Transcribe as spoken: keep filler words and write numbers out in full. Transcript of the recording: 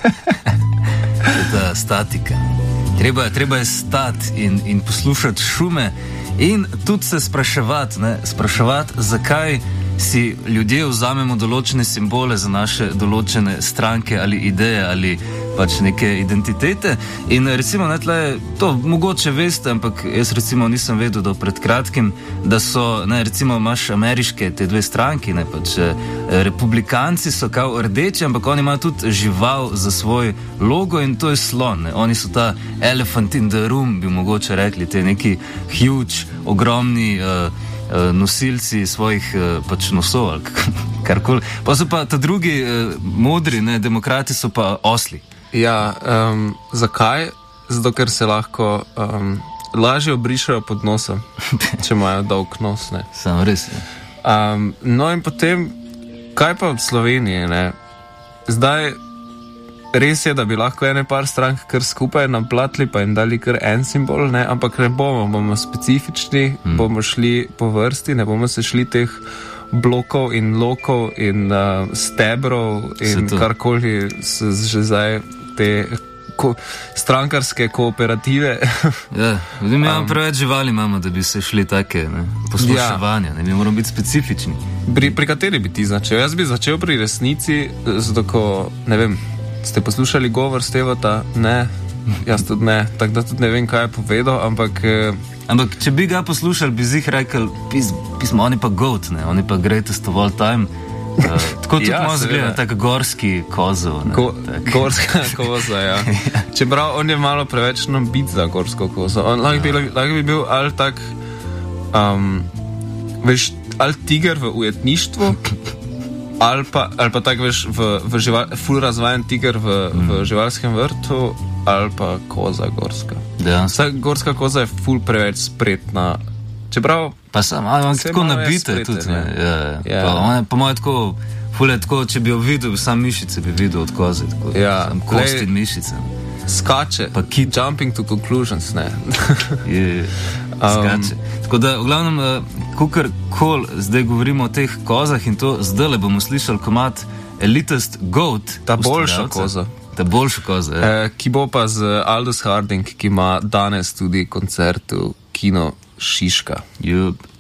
Ta statika. Treba, treba je stati in, in poslušati šume in tudi se spraševati, ne, spraševati, zakaj si ljudje vzamemo določene simbole za naše določene stranke ali ideje ali pač neke identitete. In recimo, ne, tle, to mogoče veste, ampak jaz recimo nisem vedel do pred kratkim, da so, ne, recimo imaš ameriške te dve stranki, ne, pač republikanci so kao rdeči, ampak oni imajo tudi žival za svoj logo in to je slon, ne. Oni so ta elephant in the room, bi mogoče rekli, te neki huge, ogromni uh, nosilci svojih pač nosov ali karkoli. Pa so pa ta drugi modri, ne, demokrati so pa osli. Ja, um, zakaj? Zato, ker se lahko um, lažje obrišajo pod nosom, če imajo dolg nos, ne. Samo res, ne. Um, no in potem, kaj pa v Sloveniji, ne? Zdaj, res je, da bi lahko ene par strank kar skupaj naplatili pa jim dali kar en simbol, ne, ampak ne bomo, bomo specifični, hmm. bomo šli po vrsti, ne bomo se šli teh blokov in lokov in uh, stebrov in karkoli se že zdaj te ko, strankarske kooperative. Ja, mi imamo um, preveč živali, imamo, da bi se šli take, ne, posluševanja, ja. Ne, mi moramo biti specifični. Pri, pri kateri bi ti začel? Jaz bi začel pri resnici, zato ko, ne vem, ste poslušali govor Stevota? Ne, jaz tudi ne, tako da tudi ne vem, kaj je povedal, ampak... Ampak, če bi ga poslušali, bi zih rekel, pis, pismo, oni pa goat, ne, oni pa greatest of all time. Uh, tako tudi ja, malo zgleda, tako gorski kozo. Ne, Go, gorska koza, ja. Čeprav on je malo preveč nabit za gorsko kozo. On lahko bi, lahko bi bil ali tak, um, veš, ali tiger v ujetništvu, ali pa, ali pa tak, veš, v, v žival, ful razvajen tiger v, mm. v živalskem vrtu, ali pa koza gorska. Ja. Vsa gorska koza je ful preveč spretna. Čeprav... Pa sam, ali on tako nabite tudi, ne. Ja, ja. Ja. Pa on je, po mojem, tako, ful je tako, če bi jo videl, sam mišice bi videl od koze, tako, ja. Sam kost in mišice. Skače. Pa kit. Jumping to conclusions, ne. Je, je. Skače. Um, tako da, v glavnem, kukar kol, zdaj govorimo o teh kozah in to, zdaj le bomo slišali komat Elitist Goat. Ta boljša koza. Ta boljša koza, ja. E, ki bo pa z Aldous Harding, ki ima danes tudi koncert v Kino Šiška. Jup.